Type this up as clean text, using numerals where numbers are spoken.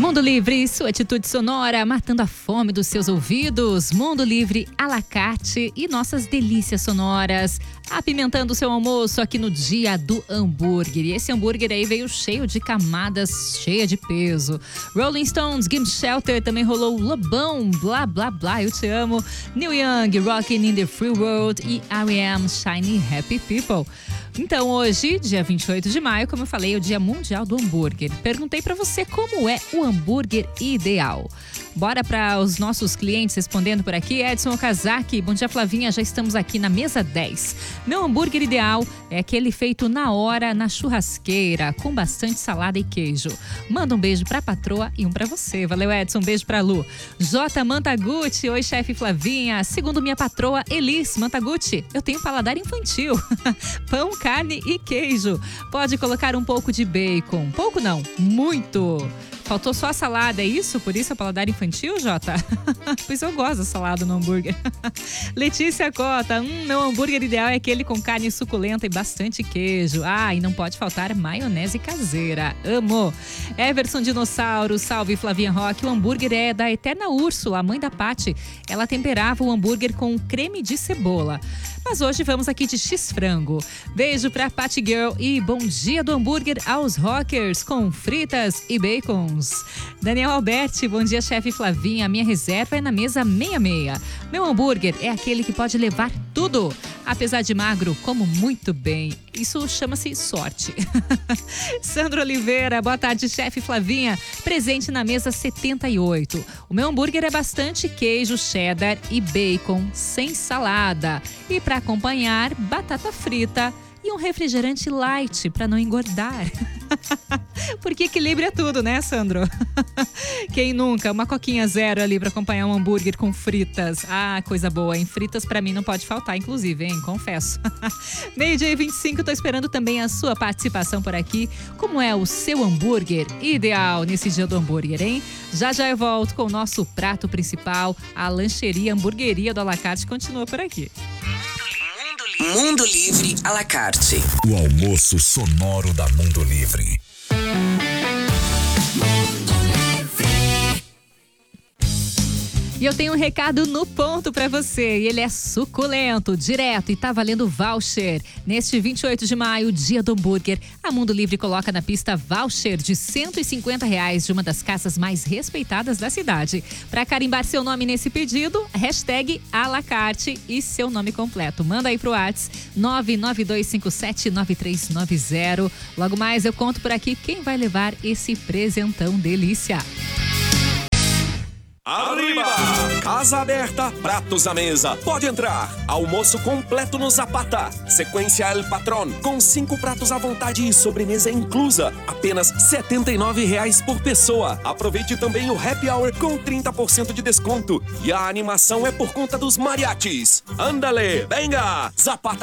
Mundo Livre, sua atitude sonora, matando a fome dos seus ouvidos. Mundo Livre à la carte e nossas delícias sonoras, apimentando o seu almoço aqui no dia do hambúrguer. E esse hambúrguer aí veio cheio de camadas, cheia de peso. Rolling Stones, Gimme Shelter, também rolou Lobão, Blá Blá Blá, Eu Te Amo, Neil Young, Rockin' in the Free World e R.E.M. Shiny Happy People. Então hoje, dia 28 de maio, como eu falei, é o Dia Mundial do Hambúrguer. Perguntei pra você como é o hambúrguer ideal. Bora para os nossos clientes respondendo por aqui. Edson Okazaki, bom dia Flavinha, já estamos aqui na mesa 10. Meu hambúrguer ideal é aquele feito na hora, na churrasqueira, com bastante salada e queijo. Manda um beijo pra patroa e um pra você. Valeu Edson, um beijo pra Lu. J. Mantaguchi, oi chefe Flavinha. Segundo minha patroa Elis Mantaguchi, eu tenho paladar infantil. Pão, carne e queijo. Pode colocar um pouco de bacon. Pouco não, muito. Faltou só a salada, é isso? Por isso é paladar infantil, Jota? Pois eu gosto da salada no hambúrguer. Letícia Cota, meu hambúrguer ideal é aquele com carne suculenta e bastante queijo. Ah, e não pode faltar maionese caseira. Amo! Everson Dinossauro, salve Flavinha Rock. O hambúrguer é da Eterna Úrsula, a mãe da Paty. Ela temperava o hambúrguer com creme de cebola. Mas hoje vamos aqui de X-frango. Beijo pra Paty Girl e bom dia do hambúrguer aos rockers com fritas e bacons. Daniel Alberti, bom dia chefe Flavinha. Minha reserva é na mesa 66. Meu hambúrguer é aquele que pode levar tudo. Apesar de magro, como muito bem. Isso chama-se sorte. Sandro Oliveira, boa tarde chefe Flavinha. Presente na mesa 78. O meu hambúrguer é bastante queijo, cheddar e bacon sem salada. E para acompanhar, batata frita e um refrigerante light para não engordar. Porque equilíbrio é tudo, né, Sandro? Quem nunca? Uma coquinha zero ali para acompanhar um hambúrguer com fritas. Ah, coisa boa, hein? Fritas para mim não pode faltar, inclusive, hein? Confesso. Meio-dia e 25, tô esperando também a sua participação por aqui. Como é o seu hambúrguer ideal nesse dia do hambúrguer, hein? Já já eu volto com o nosso prato principal. A lancheria, hamburgueria do à la carte continua por aqui. Mundo Livre à la carte. O almoço sonoro da Mundo Livre. E eu tenho um recado no ponto pra você, e ele é suculento, direto e tá valendo voucher. Neste 28 de maio, dia do hambúrguer, a Mundo Livre coloca na pista voucher de R$150 de uma das casas mais respeitadas da cidade. Pra carimbar seu nome nesse pedido, hashtag à la carte e seu nome completo. Manda aí pro WhatsApp 992579390. Logo mais eu conto por aqui quem vai levar esse presentão delícia. Arriba! Casa aberta, pratos à mesa. Pode entrar. Almoço completo no Zapata. Sequência El Patrón, com 5 pratos à vontade e sobremesa inclusa. Apenas R$79 por pessoa. Aproveite também o Happy Hour com 30% de desconto. E a animação é por conta dos mariachis. Ándale, venga! Zapata.